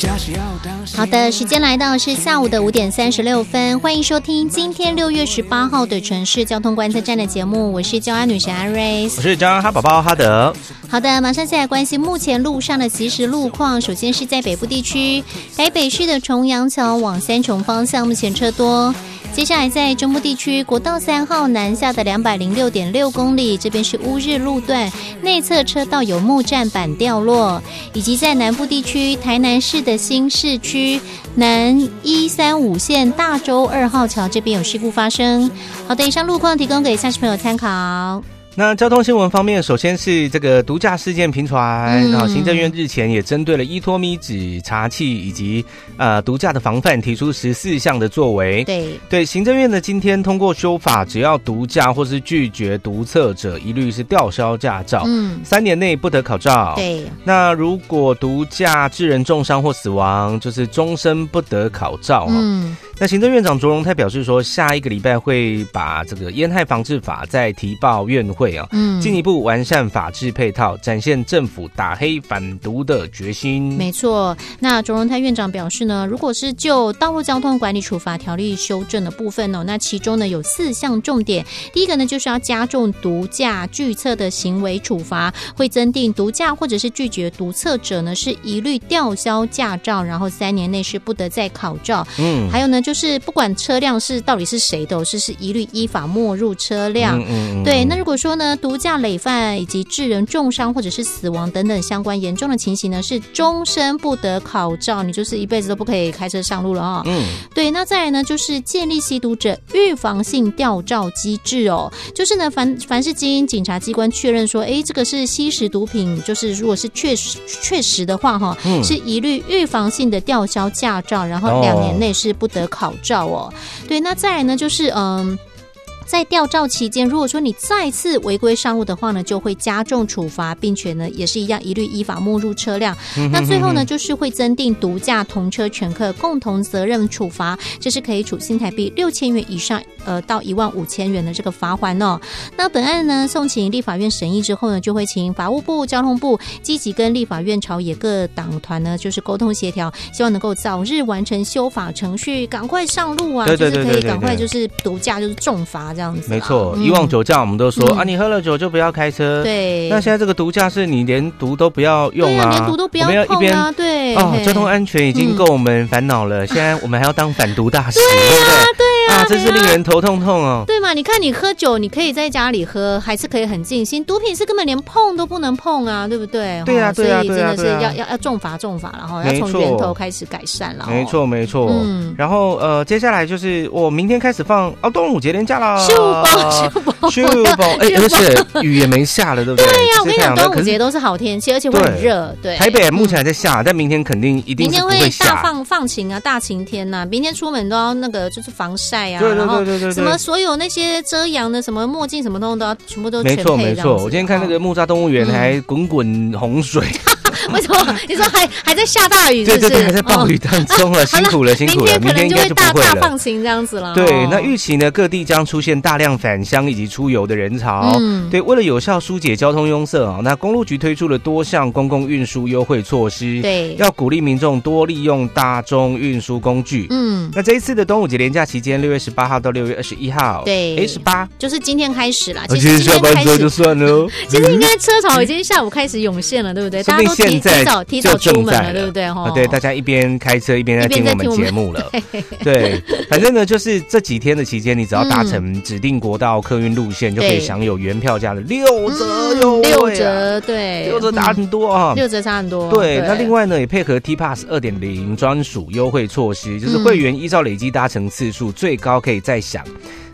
好的，时间来到是下午的5点36分，欢迎收听今天6月18号的城市交通观测站的节目，我是交安女神阿瑞斯， 我是交安哈宝宝哈德。 好的，马上再来关心目前路上的即时路况。首先是在北部地区，台北市的重阳桥往三重方向目前车多。接下来在中部地区，国道3号南下的206.6公里，这边是乌日路段，内侧车道有木栈板掉落，以及在南部地区，台南市的新市区南135线大洲2号桥这边有事故发生。好的，以上路况提供给驾驶朋友参考。 那交通新闻方面，首先是这个毒驾事件频传，然后行政院日前也针对了依托咪纸查缉以及毒驾的防范提出14项的作为。对，行政院呢今天通过修法，只要毒驾或是拒绝毒测者，一律是吊销驾照，3年内不得考照。 对， 那如果毒驾致人重伤或死亡，就是终身不得考照。那行政院长卓荣泰表示说，下一个礼拜会把这个烟害防治法再提报院会进一步完善法制配套，展现政府打黑反毒的决心。 没错，那卓荣泰院长表示呢，如果是就道路交通管理处罚条例修正的部分那其中呢有4项重点。第一个呢就是要加重毒驾拒测的行为处罚，会增订毒驾或者是拒绝毒测者呢是一律吊销驾照，然后3年内是不得再考照。还有呢就是不管车辆是到底是谁的，是一律依法没入车辆。对，那如果说呢毒驾累犯以及致人重伤或者是死亡等等相关严重的情形呢，是终身不得考照，你就是一辈子都不可以开车上路了对，那再来呢就是建立吸毒者预防性吊照机制就是呢凡是经警察机关确认说这个是吸食毒品，就是如果是确实的话是一律预防性的吊销驾照，然后2年内是不得考照对，那再来呢就是在吊照期间，如果说你再次违规上路的话呢，就会加重处罚，并且呢也是一样一律依法没入车辆。那最后呢就是会增订毒驾同车全客共同责任处罚，这是可以处新台币6000元以上到15000元的这个罚锾那本案呢送请立法院审议之后呢，就会请法务部、交通部积极跟立法院朝野各党团呢就是沟通协调，希望能够早日完成修法程序，赶快上路啊，就是可以赶快就是毒驾就是重罚这样子。 没错，以往酒驾我们都说你喝了酒就不要开车。 对， 那现在这个毒驾是你连毒都不要用啊， 连毒都不要碰啊。对， 交通安全已经够我们烦恼了，现在我们还要当反毒大使，对啊，这是令人头痛对嘛？你看你喝酒，你可以在家里喝，还是可以很尽兴，毒品是根本连碰都不能碰啊，对不对？ 对啊， 所以真的是要重罚，然后要从源头开始改善了。 没错。然后接下来就是我明天开始放端午节连假啦。秀宝，而且雨也没下了，对不对？ 对呀，我跟你讲，端午节都是好天气，而且会很热。对， 台北目前还在下，但明天肯定一定是不会下。 明天会放晴啊，大晴天呐！明天出门都要那个就是防晒啊，然后什么所有那些遮阳的什么墨镜什么都要全部都全配。 没错。我今天看那个木栅动物园还滚滚洪水。 为什么？你说还在下大雨是不是？ 对，还在暴雨当中了，辛苦了。明天应该就不会了， 大放晴这样子了。 对，那预期呢，各地将出现大量返乡以及出游的人潮。对，为了有效疏解交通拥塞那公路局推出了多项公共运输优惠措施。 对， 要鼓励民众多利用大众运输工具。那这一次的端午节连假期间，6月18号到6月21号， 对 ，18 就是今天开始啦。 其实下班之后就算了。 其实应该车潮已经下午开始涌现了，对不对？大家都提早出门了，对不对？ 对，大家一边开车一边在听我们节目了。对，反正呢，就是这几天的期间，你只要搭乘指定国道客运路线，就可以享有原票价的6折优惠。6折， 对 ，6折差很多 6折差很多。 对，那另外呢，也配合 T-Pass 2.0 专属优惠措施，就是会员依照累积搭乘次数，最高可以再享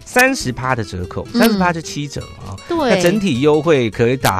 30%的折扣，30%就7折对， 那整体优惠可以打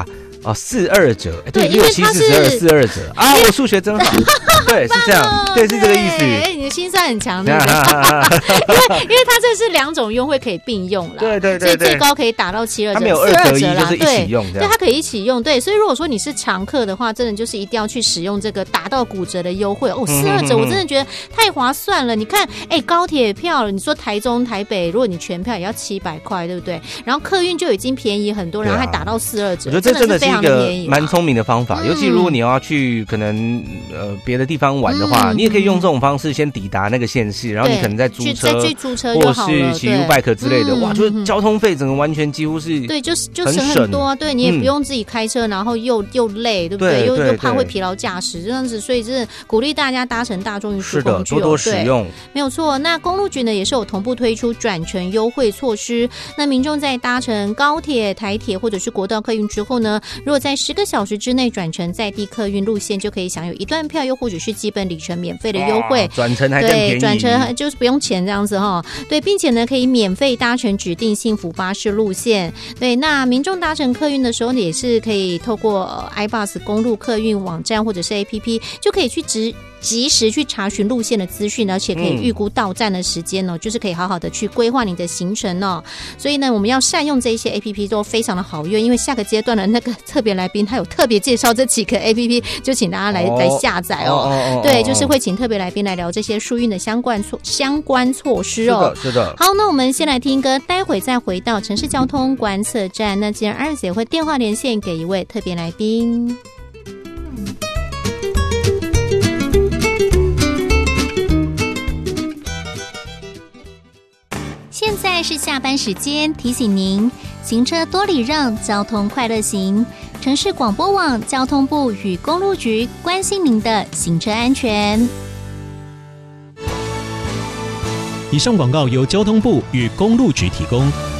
42折， 对，6、7、 42折啊！我数学真好，对，是这样，对，是这个意思。 你的心算很强，对不对？因为它这是2种优惠可以并用了，对，所以最高可以打到72折， 它没有2折1，就是一起用， 对，它可以一起用，对。所以如果说你是常客的话，真的就是一定要去使用这个打到骨折的优惠42折，我真的觉得太划算了。你看，高铁票，你说台中、台北，如果你全票也要700块，对不对？然后客运就已经便宜很多，然后还打到42折，我觉得这真的是非一个蛮聪明的方法，尤其如果你要去可能别的地方玩的话，你也可以用这种方式先抵达那个县市，然后你可能再租车，或是骑 U-Bike 之类的，哇，就是交通费整个完全几乎是对，就省很多啊，对你也不用自己开车，然后又累，对不对？又怕会疲劳驾驶这样子，所以是鼓励大家搭乘大众运输工具， 多多使用， 没有错。那公路局呢也是有同步推出转乘优惠措施，那民众在搭乘高铁、台铁或者是国道客运之后呢，如果在10个小时之内转乘在地客运路线，就可以享有1段票又或者是基本里程免费的优惠， 转乘还更便宜， 对，转乘就是不用钱这样子哈，对，并且呢可以免费搭乘指定幸福巴士路线，对，那民众搭乘客运的时候呢，也是可以透过iBus 公路客运网站或者是 APP 就可以去及时去查询路线的资讯，而且可以预估到站的时间就是可以好好的去规划你的行程所以呢，我们要善用这些 APP 都非常的好用，因为下个阶段的那个特别来宾他有特别介绍这几个 APP， 就请大家来下载对，就是会请特别来宾来聊这些疏运的相关措施是的。 好，那我们先来听歌，待会再回到城市交通观测站。那既然2姐会电话连线给一位特别来宾。现在是下班时间，提醒您行车多礼让，交通快乐行。城市广播网交通部与公路局关心您的行车安全。 以上广告由交通部与公路局提供。